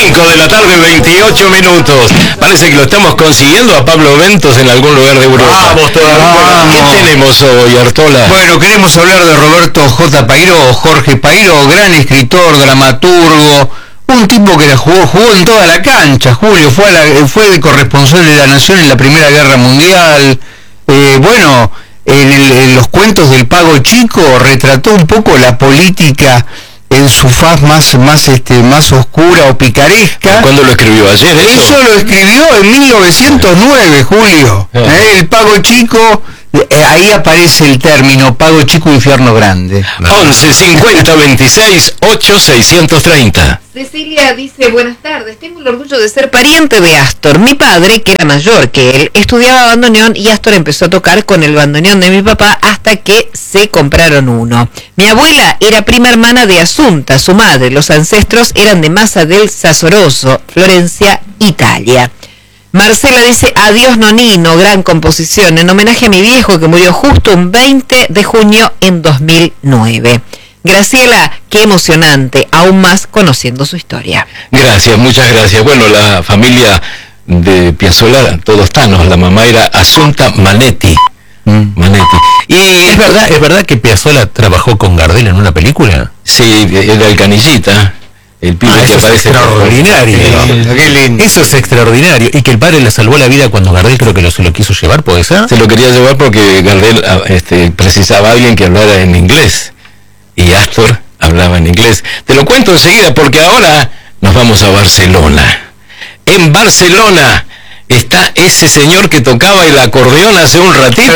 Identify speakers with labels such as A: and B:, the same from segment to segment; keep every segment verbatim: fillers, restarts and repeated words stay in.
A: cinco de la tarde, veintiocho minutos. Parece que lo estamos consiguiendo a Pablo Ventos en algún lugar de Europa.
B: Vamos todavía.
A: ¿Qué tenemos hoy, Artola?
B: Bueno, queremos hablar de Roberto J. Pairó, Jorge Pairó, gran escritor, dramaturgo, un tipo que la jugó, jugó en toda la cancha, Julio, fue, a la, fue corresponsal de La Nación en la Primera Guerra Mundial. Eh, bueno, en, el, en los cuentos del Pago Chico retrató un poco la política en su faz más más este más oscura o picaresca.
A: ¿Cuándo lo escribió? ¿Ayer eso?
B: Eso lo escribió en mil novecientos nueve, Julio.
A: Ah.
B: ¿Eh? El Pago Chico, eh, ahí aparece el término Pago Chico, infierno grande.
A: once cincuenta veintiséis ocho seiscientos treinta.
C: Cecilia dice, buenas tardes, tengo el orgullo de ser pariente de Astor. Mi padre, que era mayor que él, estudiaba bandoneón y Astor empezó a tocar con el bandoneón de mi papá hasta que se compraron uno. Mi abuela era prima hermana de Asunta, su madre. Los ancestros eran de Massa del Sassoroso, Florencia, Italia. Marcela dice, adiós Nonino, gran composición, en homenaje a mi viejo que murió justo un veinte de junio en dos mil nueve. Graciela, qué emocionante, aún más conociendo su historia.
A: Gracias, muchas gracias. Bueno, la familia de Piazzolla, todos tanos, la mamá era Asunta Manetti. Mm. Manetti. Y
D: ¿Es verdad, ¿Es verdad que Piazzolla trabajó con Gardel en una película?
A: Sí, era el Canillita, el pibe
D: ah,
A: que
D: eso
A: aparece.
D: Es extraordinario.
B: Qué, qué lindo.
D: Eso es extraordinario. Y que el padre le salvó la vida cuando Gardel creo que lo, se lo quiso llevar, ¿puede ser?
A: Se lo quería llevar porque Gardel este, precisaba a alguien que hablara en inglés. Y Astor hablaba en inglés. Te lo cuento enseguida porque ahora nos vamos a Barcelona. En Barcelona está ese señor que tocaba el acordeón hace un ratito.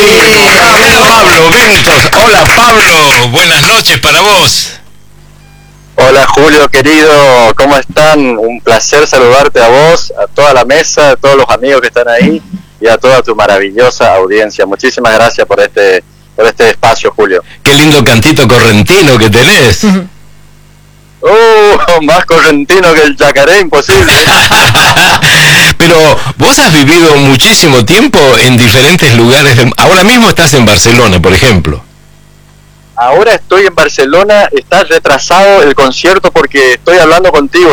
A: Pablo Ventos. Hola Pablo, buenas noches para vos.
E: Hola Julio querido, ¿cómo están? Un placer saludarte a vos, a toda la mesa, a todos los amigos que están ahí y a toda tu maravillosa audiencia. Muchísimas gracias por este por este espacio, Julio.
A: Qué lindo cantito correntino que tenés.
E: Uh, más correntino que el yacaré, imposible.
A: Pero vos has vivido muchísimo tiempo en diferentes lugares. Ahora mismo estás en Barcelona, por ejemplo.
E: Ahora estoy en Barcelona, está retrasado el concierto porque estoy hablando contigo.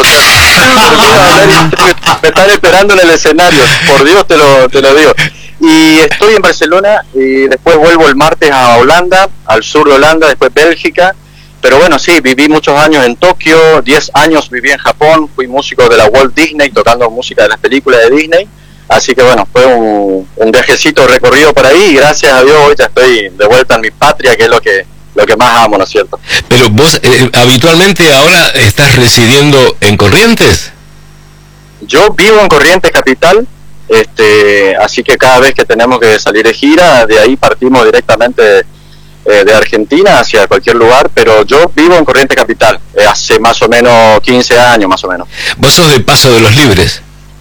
E: Me están esperando en el escenario, por Dios te lo, te lo digo. Y estoy en Barcelona y después vuelvo el martes a Holanda, al sur de Holanda, después Bélgica. Pero bueno, sí, viví muchos años en Tokio, diez años viví en Japón, fui músico de la Walt Disney, tocando música de las películas de Disney. Así que bueno, fue un, un viajecito recorrido por ahí y gracias a Dios hoy ya estoy de vuelta en mi patria, que es lo que lo que más amo, ¿no es cierto?
A: Pero vos eh, habitualmente ahora estás residiendo en Corrientes.
E: Yo vivo en Corrientes Capital, este, así que cada vez que tenemos que salir de gira, de ahí partimos directamente eh, de Argentina hacia cualquier lugar, pero yo vivo en Corrientes Capital, eh, hace más o menos quince años más o menos.
A: Vos sos de Paso de los Libres.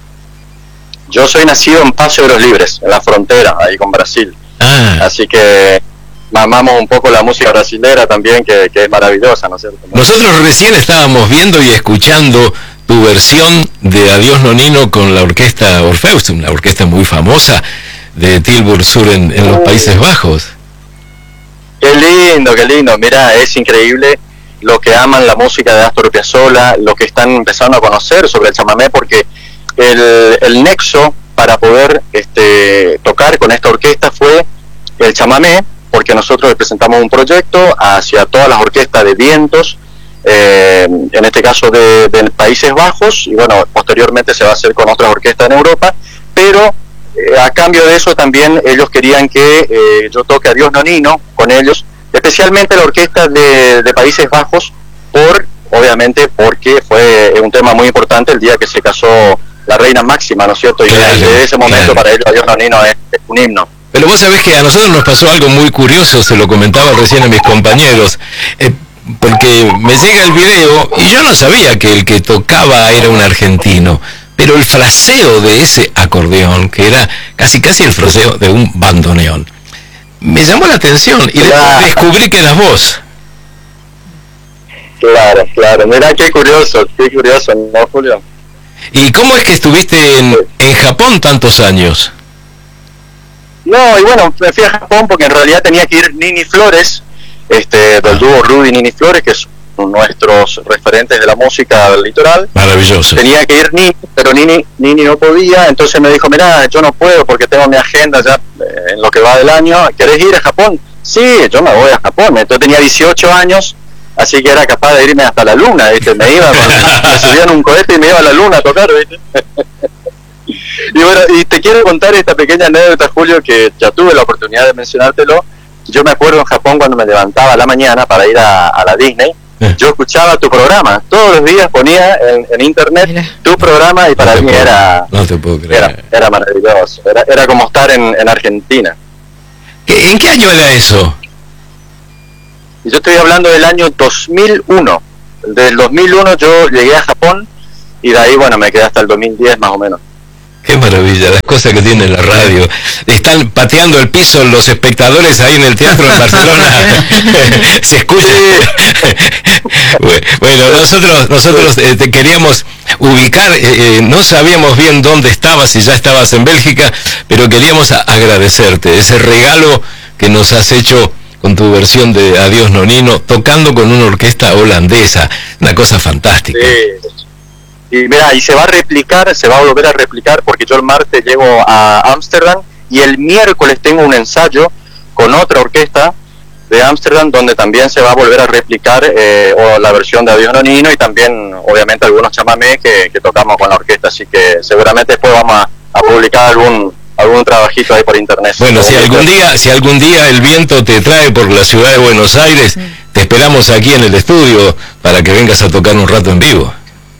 E: Yo soy nacido en Paso de los Libres, en la frontera, ahí con Brasil.
A: Ah.
E: Así que mamamos un poco la música brasilera también, que, que es maravillosa, ¿no es cierto?
A: Nosotros recién estábamos viendo y escuchando tu versión de Adiós Nonino con la orquesta Orfeus, una orquesta muy famosa de Tilburg Sur en, en los Países Bajos.
E: Qué lindo, qué lindo. Mira, es increíble lo que aman la música de Astor Piazzolla, lo que están empezando a conocer sobre el chamamé, porque el, el nexo para poder este, tocar con esta orquesta fue el chamamé, porque nosotros presentamos un proyecto hacia todas las orquestas de vientos, eh, en este caso de, de Países Bajos, y bueno, posteriormente se va a hacer con otras orquestas en Europa, pero eh, a cambio de eso también ellos querían que eh, yo toque Adiós Nonino con ellos, especialmente la orquesta de, de Países Bajos, por obviamente porque fue un tema muy importante el día que se casó la reina Máxima, ¿no es cierto? Y
A: claro,
E: desde ese momento claro. Para ellos Adiós Nonino es, es un himno.
A: Pero vos sabés que a nosotros nos pasó algo muy curioso, se lo comentaba recién a mis compañeros, eh, porque me llega el video y yo no sabía que el que tocaba era un argentino, pero el fraseo de ese acordeón, que era casi casi el fraseo de un bandoneón, me llamó la atención y claro. Descubrí que eras vos.
E: Claro, claro, mirá qué curioso, qué curioso, ¿no, Julio?
A: ¿Y cómo es que estuviste en, en Japón tantos años?
E: No, y bueno, me fui a Japón porque en realidad tenía que ir Nini Flores, este, del dúo Rudy y Nini Flores, que es nuestros referentes de la música del litoral.
A: Maravilloso.
E: Tenía que ir Nini, pero Nini, Nini no podía, entonces me dijo, mirá, yo no puedo porque tengo mi agenda ya eh, en lo que va del año. ¿Querés ir a Japón? Sí, yo me voy a Japón. Entonces tenía dieciocho años, así que era capaz de irme hasta la luna, ¿viste? Me iba, me subía en un cohete y me iba a la luna a tocar, ¿viste? Y bueno, y te quiero contar esta pequeña anécdota, Julio, que ya tuve la oportunidad de mencionártelo. Yo me acuerdo en Japón cuando me levantaba a la mañana para ir a, a la Disney, yo escuchaba tu programa, todos los días ponía en, en internet Mira. tu programa y para no mí puedo, era,
A: no te puedo creer.
E: era era maravilloso, era, era como estar en, en Argentina.
A: ¿En qué año era eso?
E: Yo estoy hablando del año dos mil uno. Del dos mil uno yo llegué a Japón y de ahí, bueno, me quedé hasta el dos mil diez más o menos.
A: Qué maravilla, las cosas que tiene la radio. Están pateando el piso los espectadores ahí en el teatro en Barcelona. Se escucha. Bueno, nosotros nosotros eh, te queríamos ubicar, eh, eh, no sabíamos bien dónde estabas, si ya estabas en Bélgica, pero queríamos a- agradecerte ese regalo que nos has hecho con tu versión de Adiós Nonino, tocando con una orquesta holandesa, una cosa fantástica.
E: Sí. Y mira, y se va a replicar, se va a volver a replicar, porque yo el martes llego a Ámsterdam y el miércoles tengo un ensayo con otra orquesta de Ámsterdam donde también se va a volver a replicar eh, o la versión de Adiós Nonino y también obviamente algunos chamamés que, que tocamos con la orquesta, así que seguramente después vamos a, a publicar algún algún trabajito ahí por internet.
A: Bueno, si algún día si algún día el viento te trae por la ciudad de Buenos Aires, te esperamos aquí en el estudio para que vengas a tocar un rato en vivo.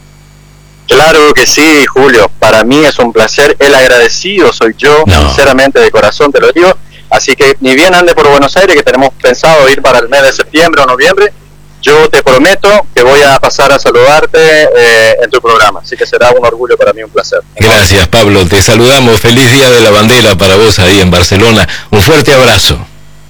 E: Claro que sí, Julio, para mí es un placer, el agradecido soy yo, no. sinceramente de corazón te lo digo, así que ni bien ande por Buenos Aires, que tenemos pensado ir para el mes de septiembre o noviembre, yo te prometo que voy a pasar a saludarte eh, en tu programa, así que será un orgullo para mí, un placer.
A: Gracias, Pablo, te saludamos, feliz Día de la Bandera para vos ahí en Barcelona, un fuerte abrazo.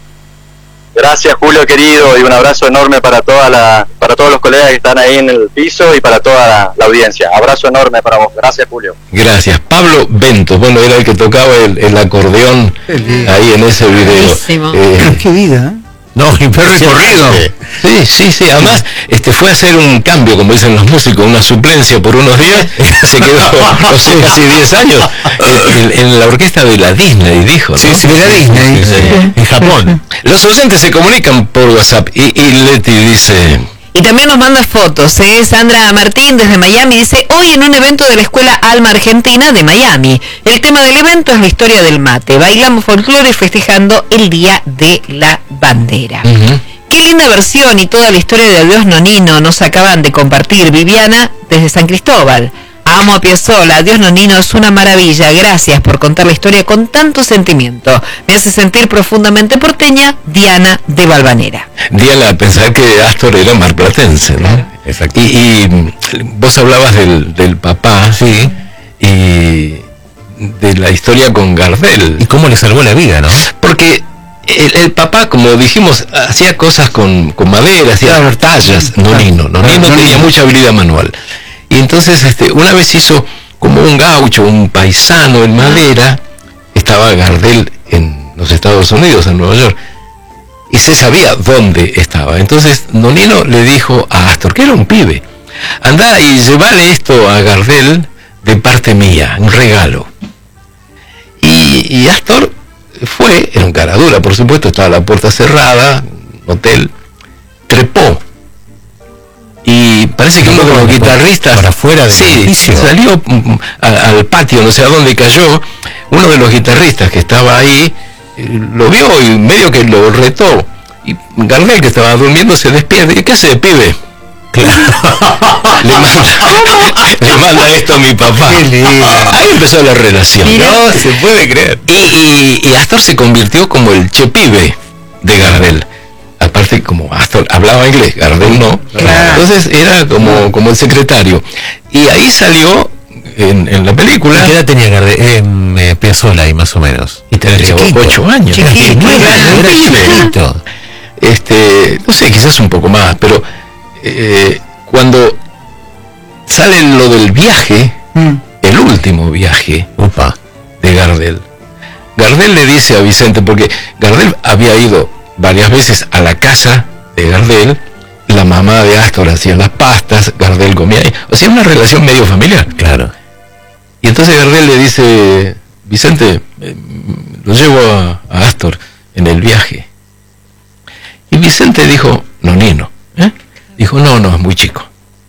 E: Gracias, Julio querido, y un abrazo enorme para toda la, para todos los colegas que están ahí en el piso y para toda la, la audiencia. Abrazo enorme para vos. Gracias, Julio.
A: Gracias. Pablo Bento, bueno, era el que tocaba el, el acordeón ahí en ese video.
B: Eh, qué vida, ¿eh?
A: No, y fue recorrido. Sí, sí, sí. Además, este fue a hacer un cambio, como dicen los músicos, una suplencia por unos días. Se quedó, no sé, casi diez años en, en la orquesta de la Disney, dijo, ¿no?
B: Sí, sí, de la Disney,
A: sí, sí. En Japón. Los oyentes se comunican por WhatsApp y, y Leti dice...
C: Y también nos manda fotos, ¿eh? Sandra Martín desde Miami dice, hoy en un evento de la Escuela Alma Argentina de Miami. El tema del evento es la historia del mate. Bailamos folclore festejando el Día de la Bandera. Uh-huh. Qué linda versión y toda la historia de Adiós Nonino nos acaban de compartir. Viviana desde San Cristóbal. Amo a Piazzolla, Adiós Nonino es una maravilla, gracias por contar la historia con tanto sentimiento. Me hace sentir profundamente porteña, Diana de Valvanera.
A: Diana, pensar que Astor era marplatense, ¿no? Exacto. Y, y vos hablabas del, del papá, sí, y de la historia con Gardel.
D: Y cómo le salvó la vida, ¿no?
A: Porque el, el papá, como dijimos, hacía cosas con, con madera, hacía tallas, Nonino, Nonino tenía mucha habilidad manual. Y entonces este, una vez hizo como un gaucho, un paisano en madera, estaba Gardel en los Estados Unidos, en Nueva York, y se sabía dónde estaba. Entonces Nonino le dijo a Astor, que era un pibe, andá y llevale esto a Gardel de parte mía, un regalo. Y, y Astor fue, era un cara dura, por supuesto, estaba la puerta cerrada, hotel, trepó. Y parece que uno de los guitarristas
D: para afuera del
A: sí,
D: edificio.
A: Salió a, al patio, no sé a dónde cayó. Uno de los guitarristas que estaba ahí lo vio y medio que lo retó. Y Gardel, que estaba durmiendo, se despierta. ¿Y qué hace, pibe? Claro. le, manda, le manda esto a mi papá. Ahí empezó la relación.
D: Mira, no se puede creer.
A: Y, y, y Astor se convirtió como el che pibe de Gardel. Aparte, como Astor hablaba inglés, Gardel no, claro. Entonces era como, como el secretario. Y ahí salió en, en la película.
D: ¿Qué edad tenía Gardel? Eh, Piazzolla ahí más o menos.
A: Y tendría ocho años.
D: Chiquito, era chiquito.
A: Este, no sé, quizás un poco más, pero eh, cuando sale lo del viaje, mm. el último viaje Opa. de Gardel, Gardel le dice a Vicente, porque Gardel había ido varias veces a la casa de Gardel y la mamá de Astor hacía las pastas, Gardel comía ahí. O sea, una relación medio familiar.
D: Claro.
A: Y entonces Gardel le dice, Vicente, eh, lo llevo a, a Astor en el viaje. Y Vicente dijo, no, Nino. ¿eh? Dijo, no, no, es muy chico.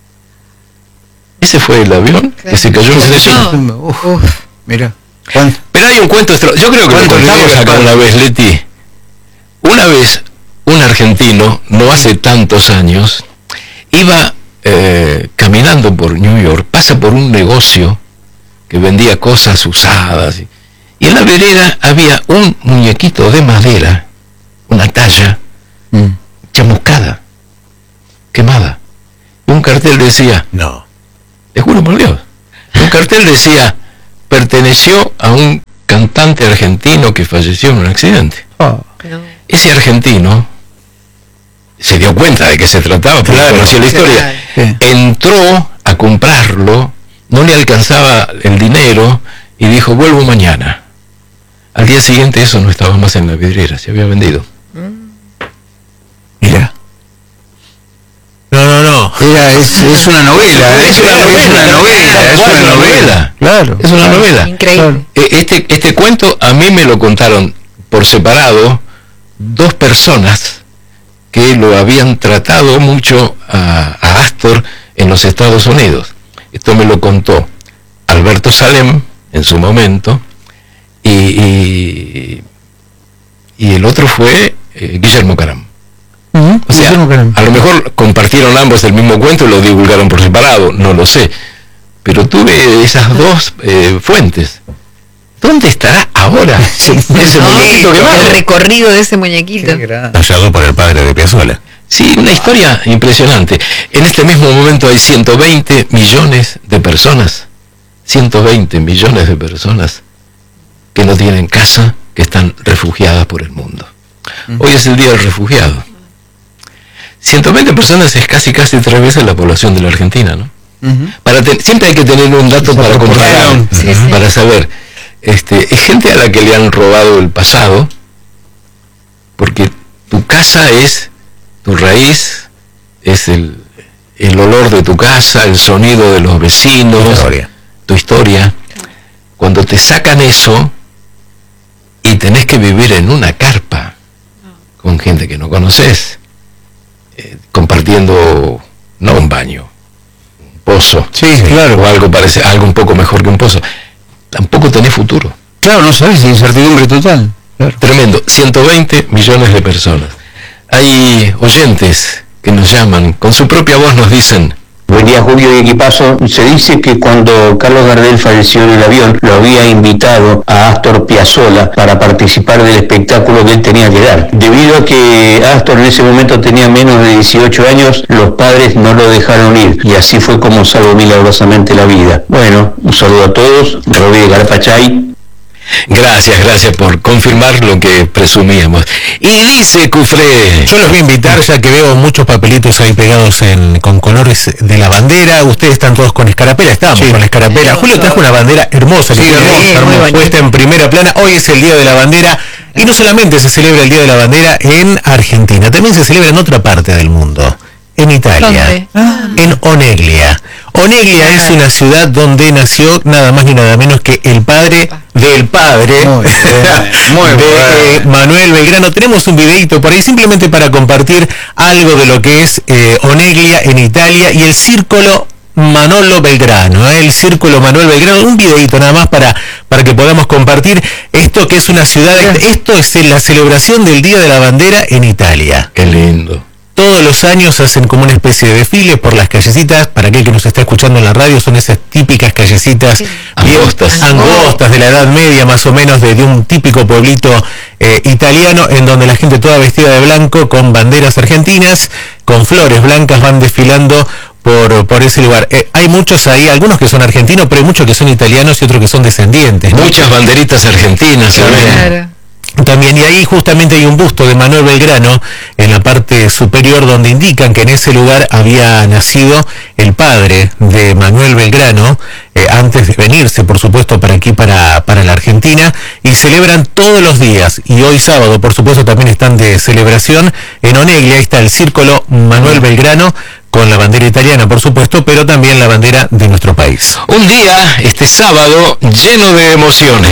A: Ese fue el avión que se cayó en Medellín.
B: Uf, uf, mira.
A: Pero hay un cuento extra. Yo creo que lo contamos acá una vez, Leti. Una vez, un argentino, no hace tantos años, iba eh, caminando por New York, pasa por un negocio que vendía cosas usadas. Y en la vereda había un muñequito de madera, una talla, mm. chamuscada, quemada. Y un cartel decía,
D: no,
A: te juro por Dios, un cartel decía, perteneció a un cantante argentino que falleció en un accidente. Oh. No. Ese argentino se dio cuenta de que se trataba, porque claro, conocía la historia, claro. entró a comprarlo, no le alcanzaba el dinero y dijo, vuelvo mañana. Al día siguiente eso no estaba más en la vidriera, se había vendido.
B: Mira.
D: No, no, no.
B: Era, es, es una novela.
A: Es una novela. Es una novela. Es una novela. Claro. Es una novela.
C: Increíble.
A: Este, este cuento a mí me lo contaron por separado dos personas que lo habían tratado mucho a, a Astor en los Estados Unidos. Esto me lo contó Alberto Salem en su momento y, y, y el otro fue eh, Guillermo Caram. Uh-huh. O sea, a lo mejor compartieron ambos el mismo cuento y lo divulgaron por separado, no lo sé. Pero tuve esas dos eh, fuentes. ¿Dónde estará ahora ese
C: no,
A: muñequito que va?
C: El recorrido de ese muñequito.
D: Tallado por el padre de Piazzolla.
A: Sí, una historia impresionante. En este mismo momento hay ciento veinte millones de personas, ciento veinte millones de personas que no tienen casa, que están refugiadas por el mundo. Uh-huh. Hoy es el Día del Refugiado. ciento veinte personas es casi casi tres veces la población de la Argentina, ¿no? Uh-huh. Para te- siempre hay que tener un dato para comparar, sí, sí. para saber. Este, es gente a la que le han robado el pasado, porque tu casa es tu raíz, es el, el olor de tu casa, el sonido de los vecinos, tu historia. tu historia. Cuando te sacan eso y tenés que vivir en una carpa con gente que no conoces, eh, compartiendo no un baño, un pozo,
B: sí, claro,
A: o algo parece, algo un poco mejor que un pozo. Tampoco tenés futuro.
B: Claro, no sabes, incertidumbre total. Claro.
A: Tremendo, ciento veinte millones de personas. Hay oyentes que nos llaman, con su propia voz nos dicen.
F: Buen día, Julio y equipazo. Se dice que cuando Carlos Gardel falleció en el avión, lo había invitado a Astor Piazzolla para participar del espectáculo que él tenía que dar. Debido a que Astor en ese momento tenía menos de dieciocho años, los padres no lo dejaron ir, y así fue como salvó milagrosamente la vida. Bueno, un saludo a todos. Roby de Carpachay.
A: Gracias, gracias por confirmar lo que presumíamos. Y dice Cufré.
D: Yo los voy a invitar, ya que veo muchos papelitos ahí pegados en, con colores de la bandera. Ustedes están todos con escarapela, estamos sí. con la escarapela. Julio trajo una bandera hermosa,
B: sí, hermosa, hermosa.
D: Puesta en primera plana. Hoy es el Día de la Bandera. Y no solamente se celebra el Día de la Bandera en Argentina, también se celebra en otra parte del mundo. En Italia, ah. en Oneglia. Oneglia ah. es una ciudad donde nació nada más ni nada menos que el padre del padre muy bien, muy de eh, Manuel Belgrano. Tenemos un videito por ahí simplemente para compartir algo de lo que es eh, Oneglia en Italia y el círculo Manolo Belgrano, ¿eh? el círculo Manuel Belgrano, un videito nada más para, para que podamos compartir esto que es una ciudad, esto es la celebración del Día de la Bandera en Italia.
A: Qué lindo.
D: Todos los años hacen como una especie de desfile por las callecitas. Para aquel que nos está escuchando en la radio, son esas típicas callecitas sí.
A: angostas.
D: angostas de la Edad Media, más o menos, de, de un típico pueblito eh, italiano, en donde la gente toda vestida de blanco, con banderas argentinas, con flores blancas, van desfilando por, por ese lugar. Eh, hay muchos ahí, algunos que son argentinos, pero hay muchos que son italianos y otros que son descendientes, ¿no?
A: Muchas banderitas argentinas,
C: claro.
D: También, y ahí justamente hay un busto de Manuel Belgrano en la parte superior donde indican que en ese lugar había nacido el padre de Manuel Belgrano, eh, antes de venirse, por supuesto, para aquí, para, para la Argentina, y celebran todos los días, y hoy sábado, por supuesto, también están de celebración en Oneglia. Ahí está el Círculo Manuel Belgrano, con la bandera italiana, por supuesto, pero también la bandera de nuestro país.
A: Un día, este sábado, lleno de emociones.